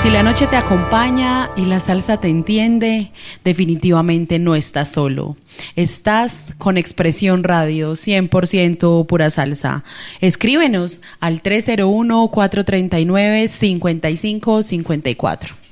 Si la noche te acompaña y la salsa te entiende, definitivamente no estás solo. Estás con Expresión Radio, 100% pura salsa. Escríbenos al 301-439-5554.